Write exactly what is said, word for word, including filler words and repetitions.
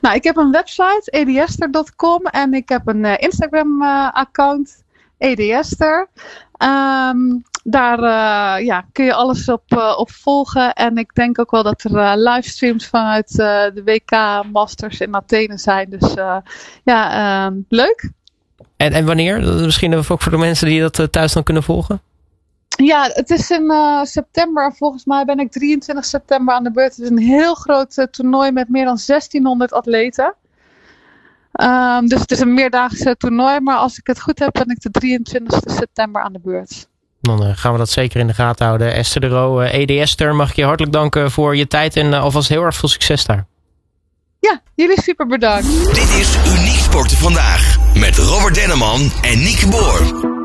Nou, ik heb een website, ediester punt com. En ik heb een uh, Instagram uh, account, ediester. Um, daar uh, ja, kun je alles op, uh, op volgen. En ik denk ook wel dat er uh, livestreams vanuit uh, de W K Masters in Athene zijn. Dus uh, ja, uh, leuk. En, en wanneer? Misschien ook voor de mensen die dat uh, thuis dan kunnen volgen? Ja, het is in uh, september. Volgens mij ben ik drieëntwintig september aan de beurt. Het is een heel groot uh, toernooi met meer dan zestienhonderd atleten. Um, dus het is een meerdaagse toernooi. Maar als ik het goed heb, ben ik de drieëntwintigste september aan de beurt. Dan uh, gaan we dat zeker in de gaten houden. Esther de Roo, uh, Ediester, mag ik je hartelijk danken voor je tijd. En uh, alvast heel erg veel succes daar. Ja, jullie super bedankt. Dit is Uniek Sporten Vandaag. Met Robert Denneman en Nieke Boer.